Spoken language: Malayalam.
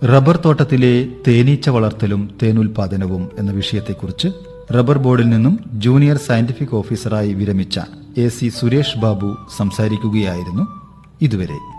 റബ്ബർ തോട്ടത്തിലെ തേനീച്ച വളർത്തലും തേനുൽപാദനവും എന്ന വിഷയത്തെക്കുറിച്ച് റബ്ബർ ബോർഡിൽ നിന്നും ജൂനിയർ സയന്റിഫിക് ഓഫീസറായി വിരമിച്ച AC സുരേഷ് ബാബു സംസാരിക്കുകയായിരുന്നു ഇതുവരെ.